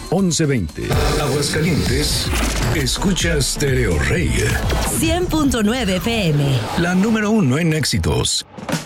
1120. Aguascalientes, escucha Stereo Rey. 100.9 FM. La número 1 en éxitos.